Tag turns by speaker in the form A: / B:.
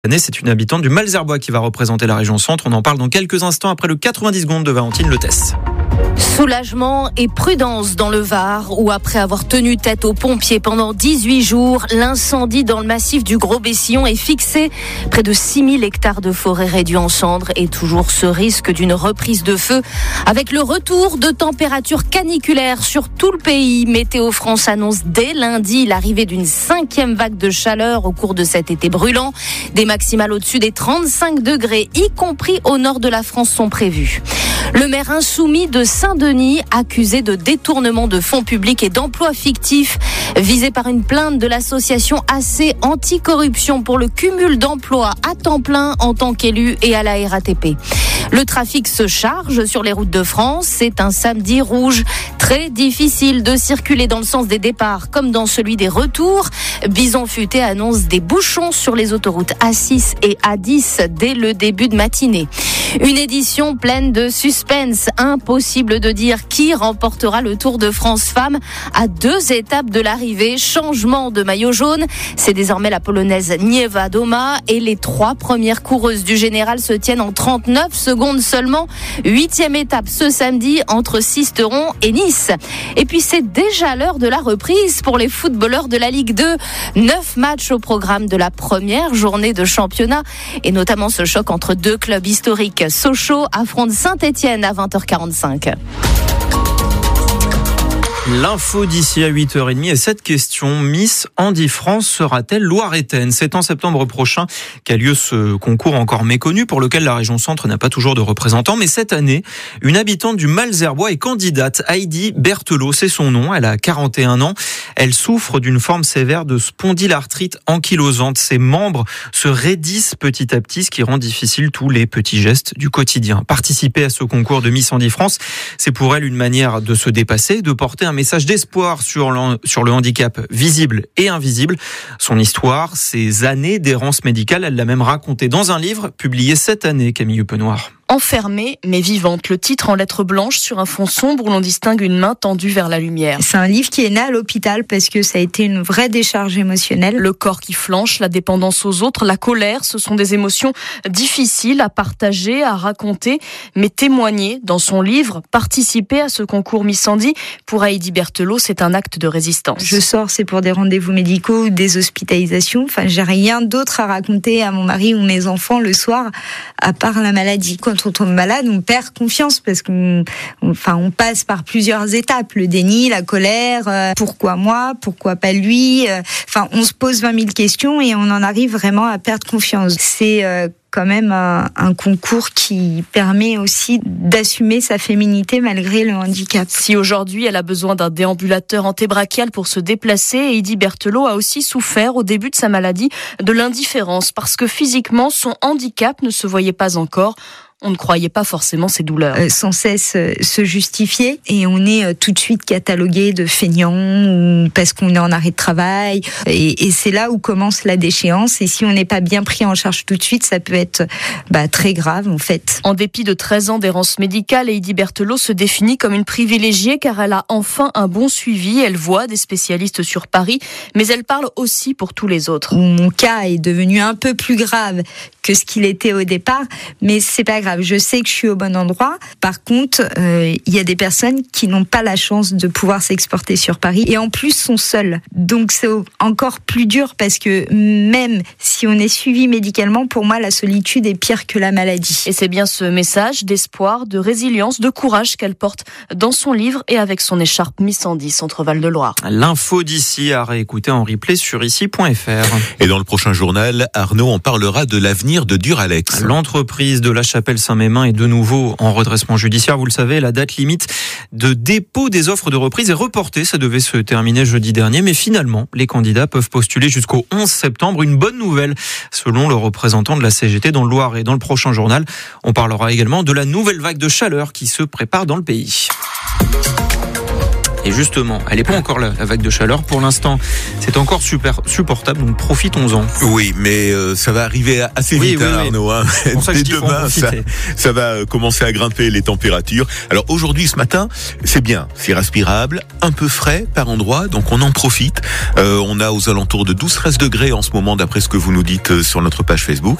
A: C'est une habitante du Malesherbois qui va représenter la région centre. On en parle dans quelques instants après le 90 secondes de Valentine Lethès.
B: Soulagement et prudence dans le Var, où après avoir tenu tête aux pompiers pendant 18 jours, l'incendie dans le massif du Gros-Bessillon est fixé. Près de 6000 hectares de forêt réduits en cendres et toujours ce risque d'une reprise de feu. Avec le retour de températures caniculaires sur tout le pays, Météo France annonce dès lundi l'arrivée d'une 5e vague de chaleur au cours de cet été brûlant. Des maximales au-dessus des 35 degrés, y compris au nord de la France, sont prévues. Le maire insoumis de Saint-Denis, accusé de détournement de fonds publics et d'emplois fictifs, visé par une plainte de l'association AC Anticorruption pour le cumul d'emplois à temps plein en tant qu'élu et à la RATP. Le trafic se charge sur les routes de France. C'est un samedi rouge. Très difficile de circuler dans le sens des départs comme dans celui des retours. Bison Futé annonce des bouchons sur les autoroutes A6 et A10 dès le début de matinée. Une édition pleine de suspense. Impossible de dire qui remportera le Tour de France Femmes à 2 étapes de l'arrivée. Changement de maillot jaune. C'est désormais la Polonaise Nieva Doma et les 3 premières coureuses du général se tiennent en 39 secondes seulement. 8e étape ce samedi entre Sisteron et Nice. Et puis c'est déjà l'heure de la reprise pour les footballeurs de la Ligue 2. 9 matchs au programme de la première journée de championnat et notamment ce choc entre 2 clubs historiques. Sochaux affronte Saint-Etienne à 20h45.
A: L'info d'ici à 8h30 et cette question, Miss Handy France sera-t-elle loiretaine ? C'est en septembre prochain qu'a lieu ce concours encore méconnu pour lequel la région centre n'a pas toujours de représentants. Mais cette année, une habitante du Malesherbois est candidate. Heidi Berthelot, c'est son nom. Elle a 41 ans. Elle souffre d'une forme sévère de spondylarthrite ankylosante. Ses membres se raidissent petit à petit, ce qui rend difficile tous les petits gestes du quotidien. Participer à ce concours de Miss Handy France, c'est pour elle une manière de se dépasser, de porter un message d'espoir sur le handicap visible et invisible. Son histoire, ses années d'errance médicale, elle l'a même racontée dans un livre publié cette année, Camille Huppenoir.
C: Enfermée mais vivante, le titre en lettres blanches sur un fond sombre où l'on distingue une main tendue vers la lumière.
D: C'est un livre qui est né à l'hôpital parce que ça a été une vraie décharge émotionnelle.
C: Le corps qui flanche, la dépendance aux autres, la colère, ce sont des émotions difficiles à partager, à raconter, mais témoigner dans son livre, participer à ce concours Miss Handy, pour Heidi Berthelot, c'est un acte de résistance.
D: Je sors, c'est pour des rendez-vous médicaux ou des hospitalisations. Enfin, j'ai rien d'autre à raconter à mon mari ou mes enfants le soir, à part la maladie. Quand on tombe malade, on perd confiance parce qu'on passe par plusieurs étapes. Le déni, la colère, pourquoi moi, pourquoi pas lui. On se pose 20 000 questions et on en arrive vraiment à perdre confiance. C'est quand même un concours qui permet aussi d'assumer sa féminité malgré le handicap.
C: Si aujourd'hui elle a besoin d'un déambulateur antébrachial pour se déplacer, Heidi Berthelot a aussi souffert au début de sa maladie de l'indifférence parce que physiquement son handicap ne se voyait pas encore. On ne croyait pas forcément ses douleurs.
D: Sans cesse se justifier et on est tout de suite catalogué de feignant ou parce qu'on est en arrêt de travail et c'est là où commence la déchéance et si on n'est pas bien pris en charge tout de suite, ça peut être très grave en fait.
C: En dépit de 13 ans d'errance médicale, Heidi Berthelot se définit comme une privilégiée car elle a enfin un bon suivi, elle voit des spécialistes sur Paris, mais elle parle aussi pour tous les autres.
D: Mon cas est devenu un peu plus grave que ce qu'il était au départ, mais c'est pas grave. Je sais que je suis au bon endroit. Par contre, il y a des personnes qui n'ont pas la chance de pouvoir s'exporter sur Paris et en plus sont seules. Donc c'est encore plus dur parce que même si on est suivi médicalement, pour moi la solitude est pire que la maladie.
C: Et c'est bien ce message d'espoir, de résilience, de courage qu'elle porte dans son livre et avec son écharpe Miss Handy, Centre Val de Loire.
A: L'info d'ici à réécouter en replay sur ici.fr.
E: Et dans le prochain journal, Arnaud en parlera de l'avenir de Duralex.
A: L'entreprise de La Chapelle-Saint-Mémin est de nouveau en redressement judiciaire. Vous le savez, la date limite de dépôt des offres de reprise est reportée. Ça devait se terminer jeudi dernier, mais finalement, les candidats peuvent postuler jusqu'au 11 septembre. Une bonne nouvelle, selon le représentant de la CGT dans le Loiret. Dans le prochain journal, on parlera également de la nouvelle vague de chaleur qui se prépare dans le pays. Et justement, elle n'est pas encore là, la vague de chaleur. Pour l'instant, c'est encore super supportable, donc profitons-en.
E: Oui, mais ça va arriver assez vite, Arnaud. Hein. Dès demain, ça va commencer à grimper les températures. Alors aujourd'hui, ce matin, c'est bien, c'est respirable, un peu frais par endroit, donc on en profite. On a aux alentours de 12-13 degrés en ce moment, d'après ce que vous nous dites sur notre page Facebook.